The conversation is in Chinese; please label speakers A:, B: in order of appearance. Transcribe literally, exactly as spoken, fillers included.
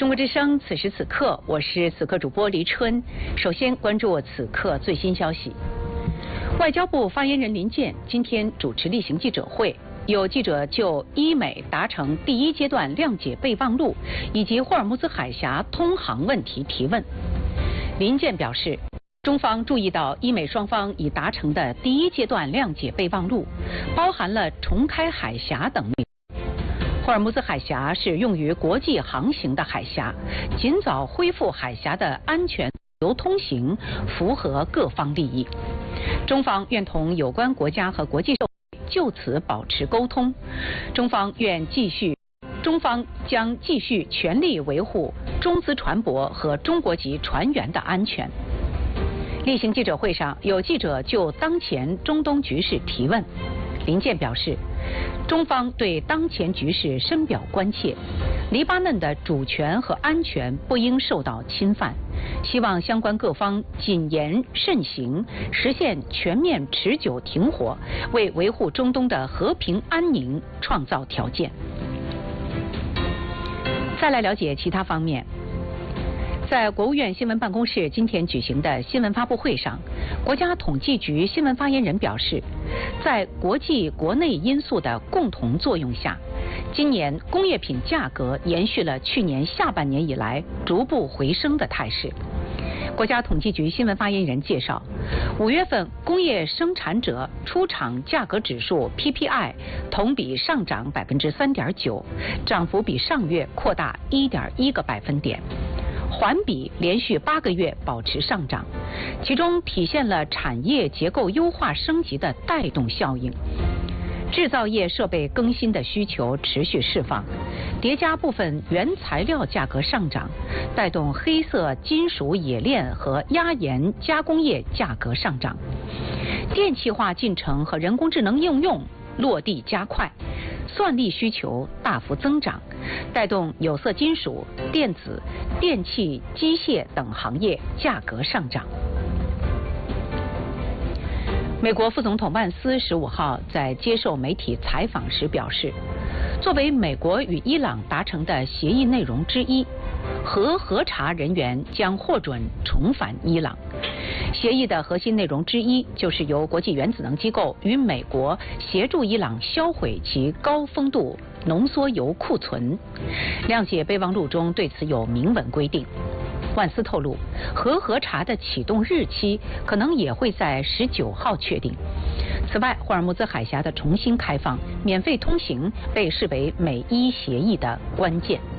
A: 中国之声，此时此刻，我是此刻主播黎春。首先关注此刻最新消息。外交部发言人林健今天主持例行记者会，有记者就伊美达成第一阶段谅解备忘录以及霍尔木兹海峡通航问题提问。林健表示，中方注意到伊美双方已达成的第一阶段谅解备忘录，包含了重开海峡等内容。霍尔木兹海峡是用于国际航行的海峡，尽早恢复海峡的安全流通行，符合各方利益。中方愿同有关国家和国际社会就此保持沟通。中方愿继续，中方将继续全力维护中资船舶和中国籍船员的安全。例行记者会上，有记者就当前中东局势提问。林健表示，中方对当前局势深表关切，黎巴嫩的主权和安全不应受到侵犯，希望相关各方谨言慎行，实现全面持久停火，为维护中东的和平安宁创造条件。再来了解其他方面。在国务院新闻办公室今天举行的新闻发布会上，国家统计局新闻发言人表示，在国际国内因素的共同作用下，今年工业品价格延续了去年下半年以来逐步回升的态势。国家统计局新闻发言人介绍，五月份工业生产者出厂价格指数 P P I 同比上涨百分之三点九，涨幅比上月扩大一点一个百分点。环比连续八个月保持上涨，其中体现了产业结构优化升级的带动效应。制造业设备更新的需求持续释放，叠加部分原材料价格上涨，带动黑色金属冶炼和压延加工业价格上涨。电气化进程和人工智能应用落地加快，算力需求大幅增长，带动有色金属、电子、电气、机械等行业价格上涨。美国副总统万斯十五号在接受媒体采访时表示，作为美国与伊朗达成的协议内容之一，核核查人员将获准重返伊朗。协议的核心内容之一就是由国际原子能机构与美国协助伊朗销毁其高丰度浓缩铀库存。谅解备忘录中对此有明文规定。万斯透露，核核查的启动日期可能也会在十九号确定。此外，霍尔木兹海峡的重新开放、免费通行被视为美伊协议的关键。